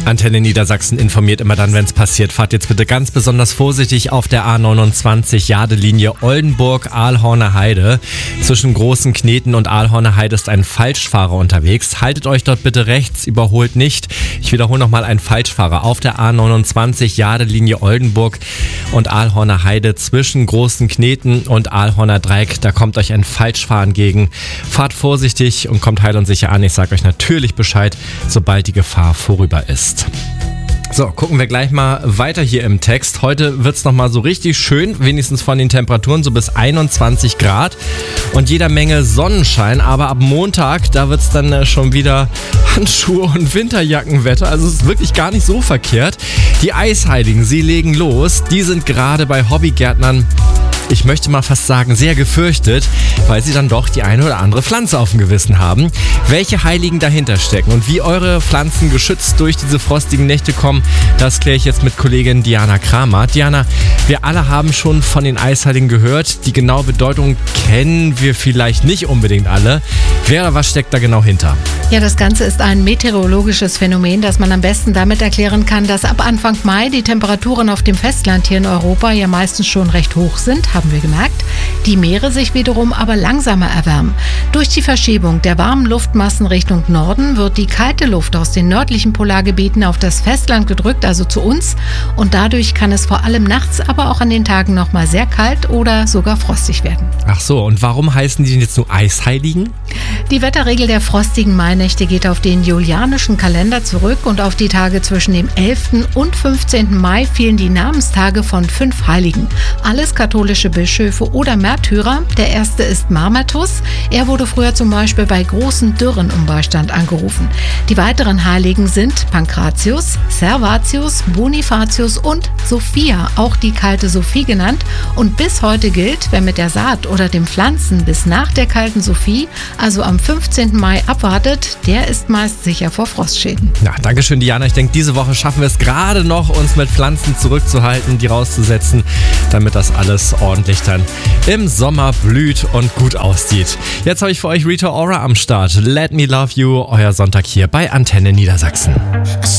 Antenne Niedersachsen informiert immer dann, wenn es passiert. Fahrt jetzt bitte ganz besonders vorsichtig auf der A29 Jadelinie Oldenburg-Ahlhorner Heide. Zwischen Großen Kneten und Ahlhorner Heide ist ein Falschfahrer unterwegs. Haltet euch dort bitte rechts, überholt nicht. Ich wiederhole nochmal, ein Falschfahrer auf der A29 Jadelinie Oldenburg und Ahlhorner Heide zwischen Großen Kneten und Ahlhorner Dreieck. Da kommt euch ein Falschfahrer entgegen. Fahrt vorsichtig und kommt heil und sicher an. Ich sage euch natürlich Bescheid, sobald die Gefahr vorüber ist. So, gucken wir gleich mal weiter hier im Text. Heute wird es nochmal so richtig schön, wenigstens von den Temperaturen, so bis 21 Grad und jeder Menge Sonnenschein. Aber ab Montag, da wird es dann schon wieder Handschuhe und Winterjackenwetter. Also es ist wirklich gar nicht so verkehrt. Die Eisheiligen, sie legen los. Die sind gerade bei Hobbygärtnern, ich möchte mal fast sagen, sehr gefürchtet, weil sie dann doch die eine oder andere Pflanze auf dem Gewissen haben. Welche Heiligen dahinter stecken und wie eure Pflanzen geschützt durch diese frostigen Nächte kommen, das kläre ich jetzt mit Kollegin Diana Kramer. Diana, wir alle haben schon von den Eisheiligen gehört. Die genaue Bedeutung kennen wir vielleicht nicht unbedingt alle. Wer oder was steckt da genau hinter? Ja, das Ganze ist ein meteorologisches Phänomen, das man am besten damit erklären kann, dass ab Anfang Mai die Temperaturen auf dem Festland hier in Europa ja meistens schon recht hoch sind, haben wir gemerkt. Die Meere sich wiederum aber langsamer erwärmen. Durch die Verschiebung der warmen Luftmassen Richtung Norden wird die kalte Luft aus den nördlichen Polargebieten auf das Festland gedrückt, also zu uns. Und dadurch kann es vor allem nachts, aber auch an den Tagen nochmal sehr kalt oder sogar frostig werden. Ach so, und warum heißen die denn jetzt nur Eisheiligen? Die Wetterregel der frostigen Mainächte geht auf den julianischen Kalender zurück und auf die Tage zwischen dem 11. und 15. Mai fielen die Namenstage von 5 Heiligen. Alles katholische Bischöfe oder Märtyrer. Der erste ist Mamertus. Er wurde früher zum Beispiel bei großen Dürren um Beistand angerufen. Die weiteren Heiligen sind Pankratius, Servatius, Bonifatius und Sophia, auch die kalte Sophie genannt. Und bis heute gilt, wer mit der Saat oder dem Pflanzen bis nach der kalten Sophie, also am 15. Mai abwartet, der ist meist sicher vor Frostschäden. Ja, danke schön, Diana. Ich denke, diese Woche schaffen wir es gerade noch, uns mit Pflanzen zurückzuhalten, die rauszusetzen, damit das alles ordentlich dann im Sommer blüht und gut aussieht. Jetzt habe ich für euch Rita Ora am Start. Let Me Love You, euer Sonntag hier bei Antenne Niedersachsen.